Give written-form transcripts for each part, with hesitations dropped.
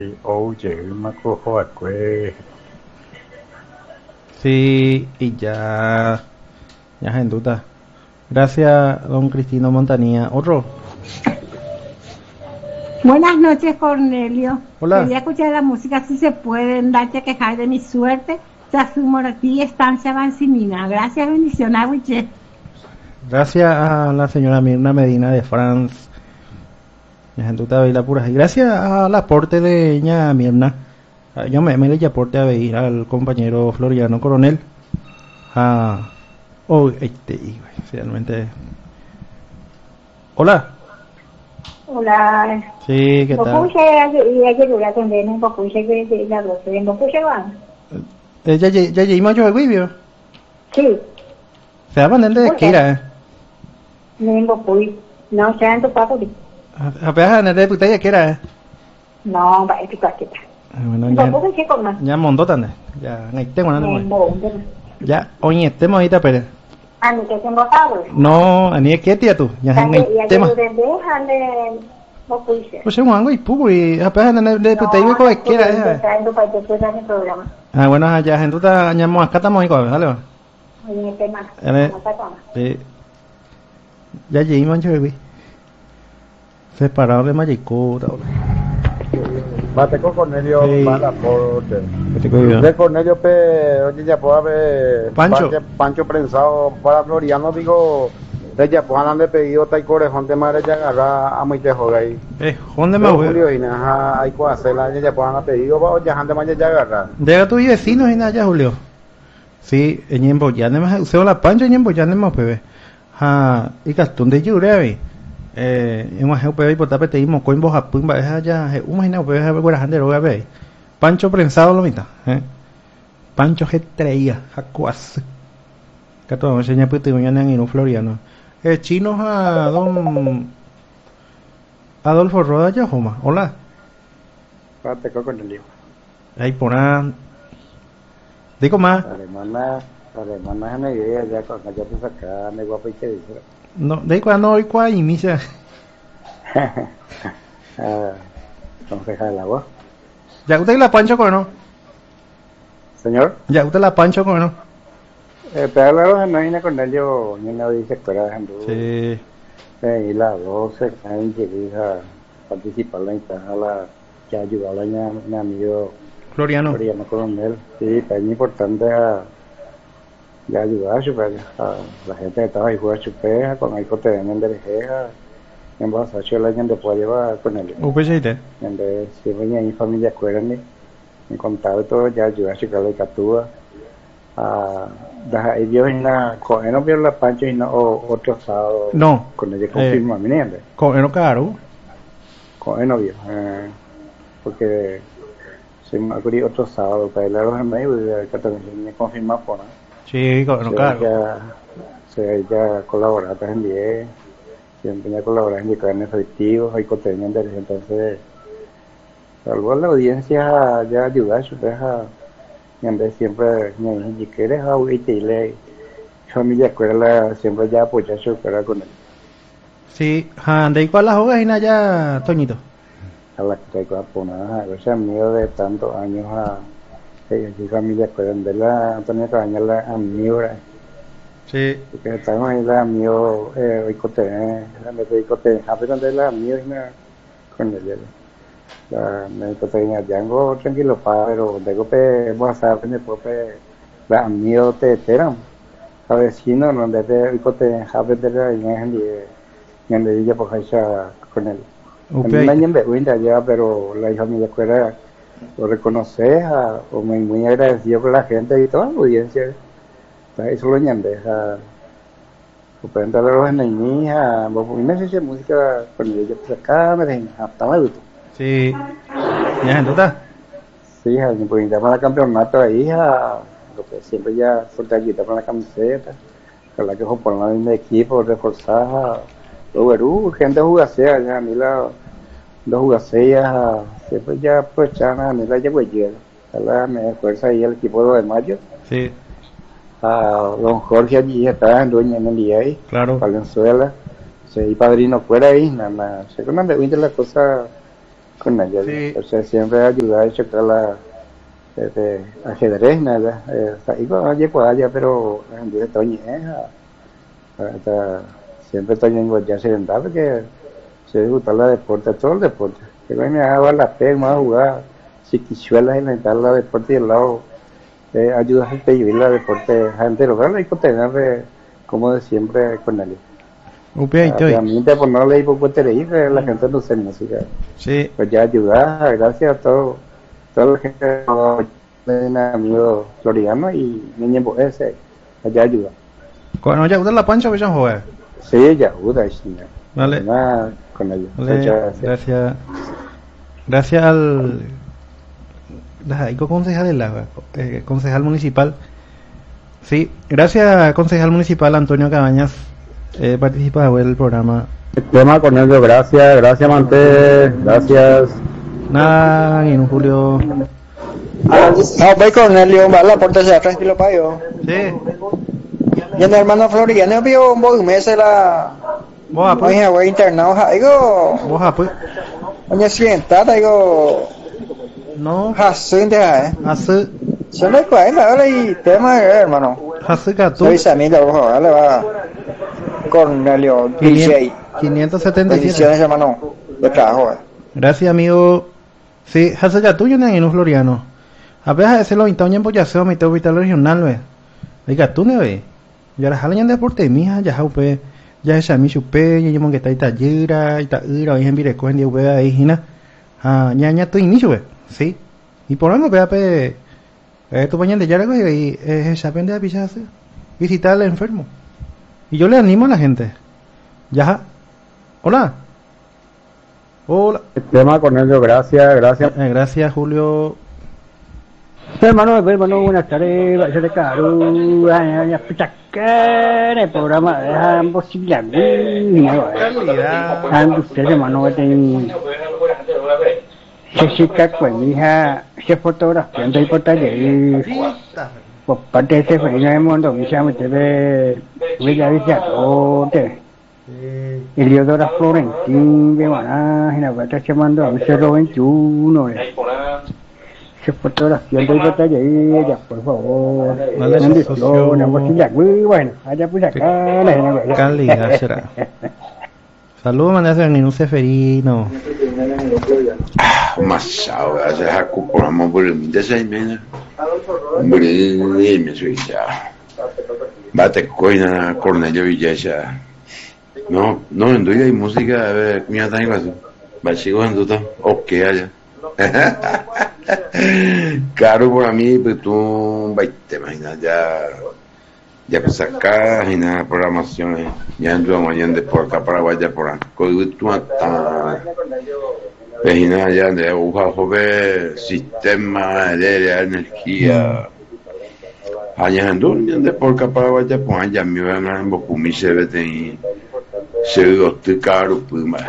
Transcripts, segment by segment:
Oye, Macojoacue. Sí, y ya en duda. Gracias, don Cristino Montanía. Otro. Buenas noches, Cornelio. Hola. Quería escuchar la música si se puede, darte a quejar de mi suerte. Moratí, Estancia Bansimina. Gracias, bendiciones, Wiche. Gracias a la señora Mirna Medina de France. Ya en duda la pura. Y gracias al aporte de ña Mirna. Yo me le aporte a ver al compañero Floriano Coronel. Realmente. Hola. Hola, Sí, ¿qué vos tal? puse ayer voy también, vos puse que de la 12, vos puse van. Ya llegamos yo al Guibio. Sí, Se va a poner de puse, esquira. vos puse, no, se en tu papo, Apenas en el de ya que era. no, va, es tu casqueta. Bueno, Vos puse con más, ya montó tan. Ya, ahí tengo nada más. vos, Ya, oye, tema ahorita, pero. a mí que tengo tablas. No, ni es que tía tú. Ya en Y el ayer tema. dejan de, vos puse. Pues un ango y pugo y apenas en el de puta y No, con no esquira. pude, está en tu país, después en el programa. Ah, bueno, ya, gente, está ñamo acá estamos ahí con, dale va. En el tema, Dale. no está cama. Ya llegamos yo, güey. Separado de Mayicó, Bate con Cornelio Sí. para aporte. ¿Qué te De Cornelio, oye, ya puedo ver. Pancho. Pancho prensado para Floriano, digo. De ya puedo andar de pedido, tai corejón de madre, ya agarra a muy te joga ahí. ¿Dónde me voy? Julio, y nada, hay que hacerla, ya puedo andar pedido, ya ande más ya agarra. Llega tu vecino y nada, ya, Julio. Sí, en Ñembo, ya no más, usted la pancha en Ñembo, ya no más, bebé. Y castón de llure, hemos hecho bebé, por tapete, y moco en boja, pumba, ya, imagina, bebé, a ver, guarajandero, bebé. Pancho prensado, lo mitad, Pancho que traía, jacuas. Que todo, me enseña, pues, te voy a ir un floriano. Chinos a don Adolfo Roda, ya, Joma, hola. Bate con Cornelio. Ahí por nada. Digo más. Alemana es una idea, ya con allá te saca, me guapo y que dice. No, de cuando hoy cuál inicia. Entonces, el agua. Ya usted la pancho con no. Señor, Ya usted la pancho con no. pero la no viene con ello, ni no dice que era ejemplo. Sí. Y la 12, hay que ir a participar a la que ayudar a mi amigo Floriano. Floriano Coronel. Sí, es muy importante ya ayudar a la gente que estaba ahí juega chupeja, con el cote de Menderejeja, en Basacho el año después llevar con él. Upechite. Donde si venía ahí familia acuérdenme, en contacto ya ayudar a checar la captura. Ellos en la no vieron la pancha y no otro sábado No. con ella confirma mi niente Con no caro. con no vio porque se me ocurrió otro sábado para ir a los medio y que también me confirma por ¿no? Sí, con no caro. Ya colaborar también siempre ya colaborar en carne efectivos hay contenido entonces salvo la audiencia ya ayudar su peja donde siempre ni quieres a le familia escuela siempre ya apoyar su escuela con él Sí, de igual las hojas y nada ya, Toñito. a la que a poner a veces amigo de tantos años a su familia escuela donde la Antonio Cabaña la amigo Sí. porque estamos ahí la amigo hoy cote donde te cote a pesar de la amigo con él me cote Django tranquilo pero de golpe vamos a ver después la amigo te esperan a vecino donde te cote a ver de la donde ella por con él en un año en Beguinda ya pero la hija de mi escuela lo reconoce o muy agradecido con la gente y toda la audiencia eso lo ñande Pueden darle en mi hija, no sé si música con ella pues acá me dejan hasta más gusto. Sí. Ya, entonces. Sí, pues para el campeonato ahí, lo que siempre ya fortalita con la camiseta, con la que por la misma equipo, reforzada, luego gente jugacea, ya a mí la dos jugaceas, siempre ya aprovechan a mí la llevo ayer, me fuerza ahí el equipo de mayo. Sí. Don Jorge allí está en dueño en el día ahí, Claro. Valenzuela, y padrino fuera ahí, nada, se con de la cosa con ella. Sí. O sea, siempre ayuda a chocar la de ajedrez, nada. Ahí con allá, pero en día Toñi siempre Toñi en ya se vendaba porque se gusta la deporte, todo el deporte. Que me haga la pega, me va a jugar chiquichuelas y mentar la deporte y el lado ayuda a vivir la deporte gente local y tener como de siempre con él. Realmente por no leer poco te la gente no sé música. Sí. Pues ya ayuda, gracias a toda la gente de amigo floriano y niño ese, allá ayuda. Cuando ya usa la pancha, pues ya juega. Sí, ya ayuda, sí. Vale. Con ellos. Vale. Gracias al concejal municipal. Sí, gracias concejal municipal Antonio Cabañas. Participa del programa. El tema con ello, gracias Manté, gracias. Nada, en Julio. No, voy Cornelio, va la puerta sea tranquilo para yo. Sí. Y en el hermano Floriano vio un poco meses la. Vos pues. Voy internado, digo. Vos pues. Oye, sientada, digo. No. Hasu, Hasu. Se me cae la hora y tema, hermano. Hasu gato. Soy Samila, ojo, dale va. Cornelio, DJ. 577. Bendiciones, hermano. De trabajo. Gracias, amigo. Sí, Hasu gato, yo no en un Floriano. A veces ese lo intaña en Boyaseo, mi teo vital regional, ve. Oiga, tú, ve. Ya la jalan en deporte, mija, ya jaupe. Ya es a mí chupe, ya llevo que está itallera, itaira, hoy en Vireco, en Dios, ahí, hina. Ñaña, tu inicio, ve. Sí. Y por algo, vea, pe. Tu pañal de Yarago y se aprende a pillarse. Visitar al enfermo. Y yo le animo a la gente. Ya. Hola. Hola. El tema con ello, gracias. Gracias, Julio. Hermano, buenas tardes, vaya de caro, ya pichacar el programa de ambos siglas, ustedes, hermano, se chica con mi hija, se fotografiando y por taller, por parte de ese feliz del mundo, mi hija me debe, Eliodora Florentín, de Maná, en la vuelta se mandó a un 021, se fotografiando y por taller, ya por favor, muy bueno, allá pues acá, calidad será. Saludos, mandas en un seferino. Masao, hace jaco por amor por el minte se mena. Me soy ya. Bate coina Cornelio Villesa. No, en duda hay música, a ver, mira tan igual. Va sigo en duda, ok allá. Caro por mí, pues tú, te imaginas ya pues acá y nada programaciones ya en tu mañana de por acá Paraguay ya por acá tú hasta vecina ya de uja joven sistema de energía allá en de por acá Paraguay ya por allá mi van en Bocumi se ve y se ve caro pues más.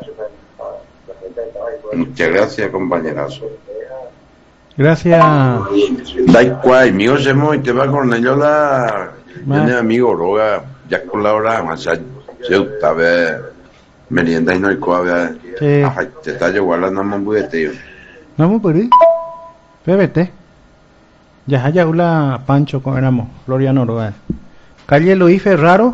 Muchas gracias compañerazo. Gracias. Da igual, mío se y te va con ellos la tiene amigo roga ya con la hora más se gusta ver merienda y no hay coa te está llevando la nomás muy tío no muy por ahí vete ya una Pancho con éramos Floriano roga calle Luis Ferraro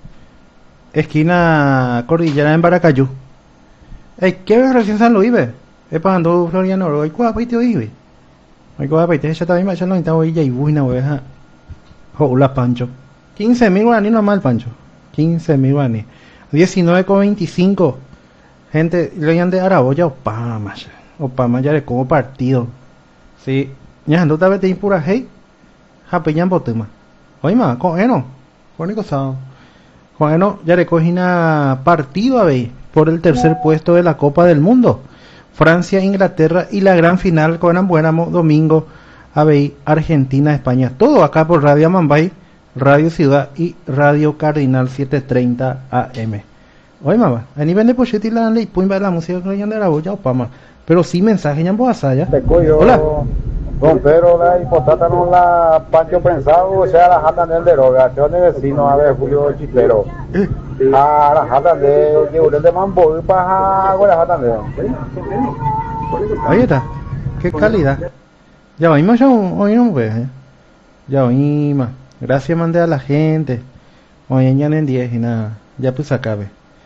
esquina Cordillera en Baracayú ¿qué ves recién San Luis ve? Pasando Floriano roga y cuá pues tío hijo hay que ver, ya también me echan los y buena oveja. Hola Pancho. 15.000 guaraníes nomás el Pancho. 15.000 guaraníes. 19,25. Gente, lo llaman de Araboya Opama. Opama ya le como partido. Sí. Ya ando tal vez te pura hey. Japellan botema. Oye ma, con eno. Con el cosado. Con eno ya le cogina partido a ver por el tercer puesto de la Copa del Mundo. Francia, Inglaterra y la gran final con Ambuenamo, domingo, ABI, Argentina, España. Todo acá por Radio Amambay, Radio Ciudad y Radio Cardinal 730 AM. Oye, mamá, a nivel de pochete la ley, pues la música que le de la boya o pama. Pero sí mensaje ya en voz allá. Hola. Don Pedro, la hipotata no la pancho prensado, o sea, la jatan del derogación de vecino, a ver, Julio Chitero. A la jatan de Yurel de Mambo, y para la jatan de. Ahí está. Qué calidad. Ya oímos, pues. Ya oímos. Gracias mandé a la gente. Oye, ya en 10 y nada. Ya pues acabe.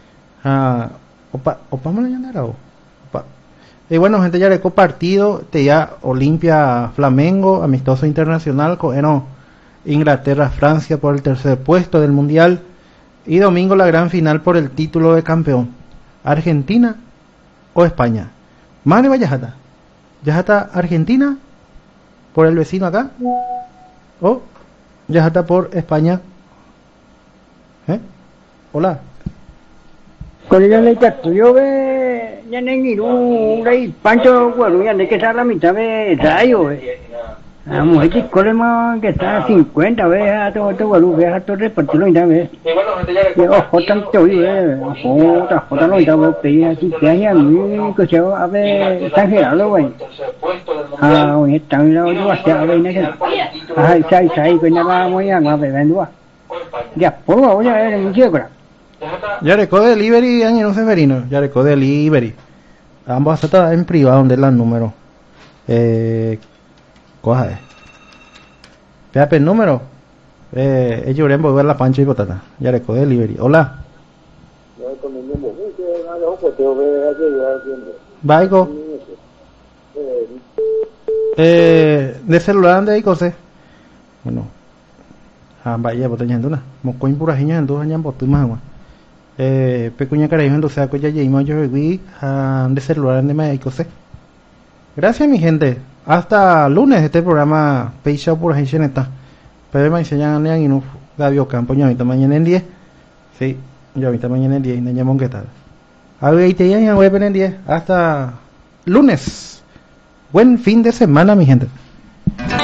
Opa me lo llamará. Opa. Y bueno, gente, ya le partido. Te ya Olimpia Flamengo, amistoso internacional. Bueno, Inglaterra, Francia por el tercer puesto del mundial. Y domingo la gran final por el título de campeón. Argentina o España. Mane Vallajata. Yajata Argentina por el vecino acá. O Yajata por España. Hola. Con ella le cato yo ve ya no hay un rey pancho bueno ya no que está la mitad de daño a mujer que corre más que está a 50 veces a todo bueno ve a todo repartirlo ya ve y ojo tanto ve ojo no ya ve pedir así que hay a mí que se va a ver exagerado güey oye tan lo yo hacia a ver ay sai que nada muy a ver vendua ya por favor ya es un chico. Yareco Delivery, Añero Severino. Yareco Delivery. Ambos hasta en privado donde dan número. Coja. Pepe el número. Ellos ven volver la pancha y botata. Yareco Delivery. Hola. Baico. De celular donde hay cosas. Bueno. Vaya, botella en una. Mocoin pura jiña en 2 años botu más agua. Pecuña carajo entonces a ya lleguemos yo vi de celular de médico sé. Gracias mi gente. Hasta lunes este programa Peixao por ahí está. Pero me enseñan y no Gabio Campo yo ahorita mañana en 10. Sí, yo ahorita mañana en 10 y no llamamos qué tal. A ver te ya voy a poner en 10 hasta lunes. Buen fin de semana mi gente.